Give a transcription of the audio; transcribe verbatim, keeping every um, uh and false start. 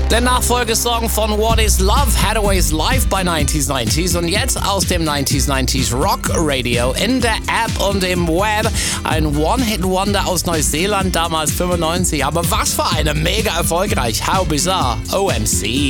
Der Nachfolgesong von What is Love, Hathaway's Live bei neunzig neunzig und jetzt aus dem neunzig neunzig Rock Radio in der App und im Web. Ein One-Hit-Wonder aus Neuseeland, damals fünfundneunzig, aber was für eine mega erfolgreich. How bizarre. O M C.